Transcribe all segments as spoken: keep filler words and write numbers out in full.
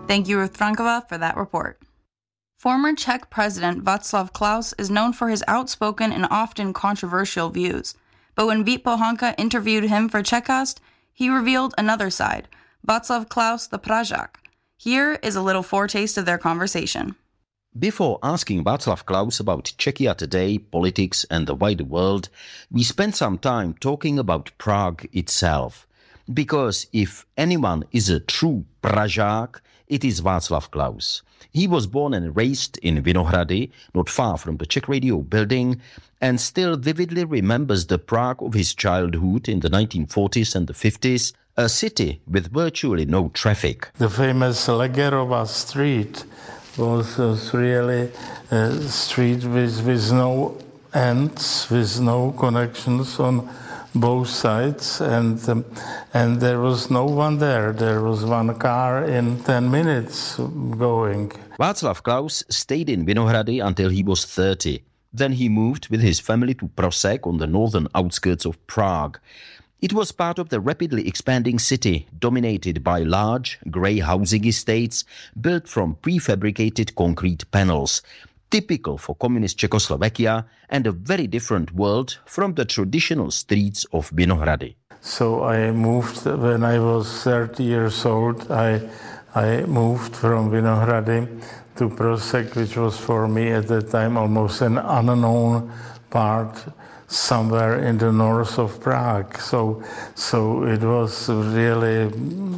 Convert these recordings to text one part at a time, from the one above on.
Thank you, Ruth Frankova, for that report. Former Czech President Václav Klaus is known for his outspoken and often controversial views. But when Vít Pohanka interviewed him for Czechcast, he revealed another side, Václav Klaus the Pražák. Here is a little foretaste of their conversation. Before asking Václav Klaus about Czechia today, politics and the wider world, we spent some time talking about Prague itself. Because if anyone is a true Pražák, it is Václav Klaus. He was born and raised in Vinohrady, not far from the Czech Radio building, and still vividly remembers the Prague of his childhood in the nineteen forties and the fifties, a city with virtually no traffic. The famous Legerova street was, was really a street with, with no ends, with no connections on both sides, and um, and there was no one there. There was one car in ten minutes going. Václav Klaus stayed in Vinohrady until he was thirty. Then he moved with his family to Prosek on the northern outskirts of Prague. It was part of the rapidly expanding city, dominated by large, grey housing estates built from prefabricated concrete panels, typical for communist Czechoslovakia and a very different world from the traditional streets of Vinohrady. So I moved when I was thirty years old. I I moved from Vinohrady to Prosek, which was for me at the time almost an unknown part, somewhere in the north of Prague. So, so it was really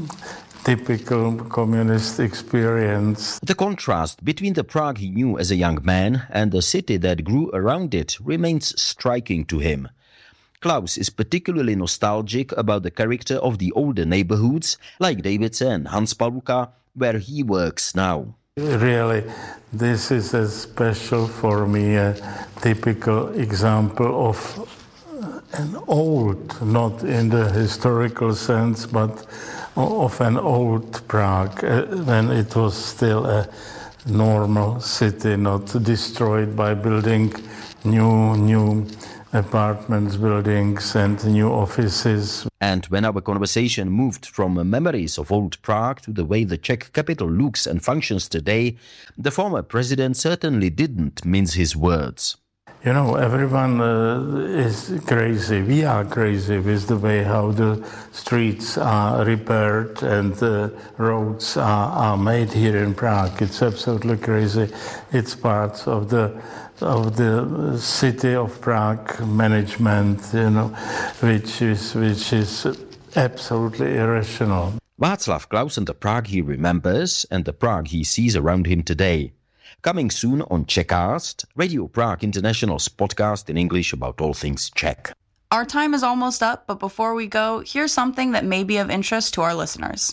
typical communist experience. The contrast between the Prague he knew as a young man and the city that grew around it remains striking to him. Klaus is particularly nostalgic about the character of the older neighborhoods like Davice and Hanspaluka, where he works now. Really, this is a special for me, a typical example of an old, not in the historical sense, but of an old Prague, uh, when it was still a normal city, not destroyed by building new, new apartments, buildings and new offices. And when our conversation moved from memories of old Prague to the way the Czech capital looks and functions today, the former president certainly didn't mince his words. You know, everyone uh, is crazy. We are crazy with the way how the streets are repaired and the roads are, are made here in Prague. It's absolutely crazy. It's part of the of the city of Prague management, you know, which is which is absolutely irrational. Václav Klaus and the Prague he remembers and the Prague he sees around him today. Coming soon on Czechcast, Radio Prague International's podcast in English about all things Czech. Our time is almost up, but before we go, here's something that may be of interest to our listeners.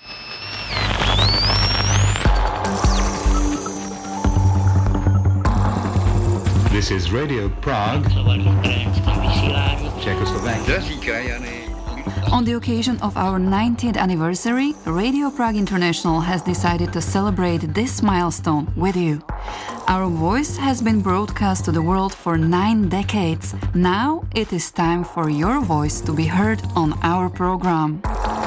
This is Radio Prague, Czechoslovakia. On the occasion of our ninetieth anniversary, Radio Prague International has decided to celebrate this milestone with you. Our voice has been broadcast to the world for nine decades. Now it is time for your voice to be heard on our program.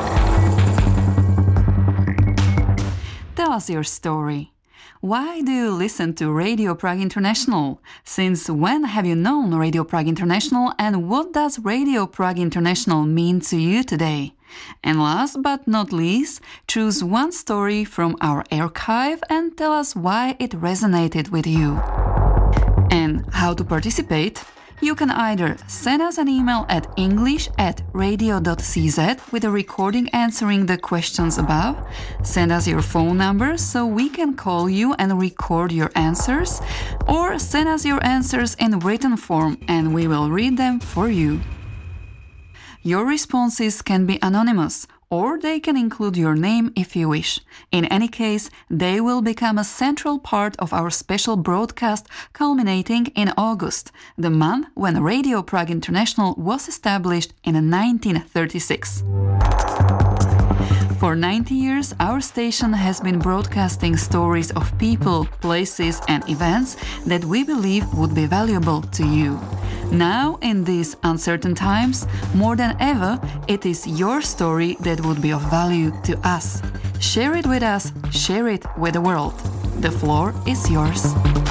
Tell us your story. Why do you listen to Radio Prague International? Since when have you known Radio Prague International, and what does Radio Prague International mean to you today? And last but not least, choose one story from our archive and tell us why it resonated with you. And how to participate? You can either send us an email at english at radio dot c z with a recording answering the questions above, send us your phone number so we can call you and record your answers, or send us your answers in written form and we will read them for you. Your responses can be anonymous, or they can include your name if you wish. In any case, they will become a central part of our special broadcast culminating in August, the month when Radio Prague International was established in nineteen thirty-six. For ninety years, our station has been broadcasting stories of people, places and events that we believe would be valuable to you. Now, in these uncertain times, more than ever, it is your story that would be of value to us. Share it with us, share it with the world. The floor is yours.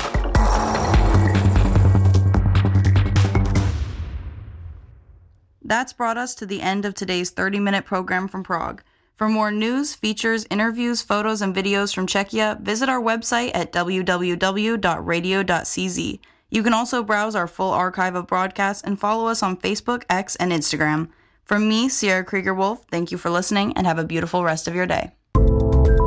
That's brought us to the end of today's thirty-minute program from Prague. For more news, features, interviews, photos, and videos from Czechia, visit our website at w w w dot radio dot c z. You can also browse our full archive of broadcasts and follow us on Facebook, X, and Instagram. From me, Sierra Krieger-Wolf, thank you for listening and have a beautiful rest of your day.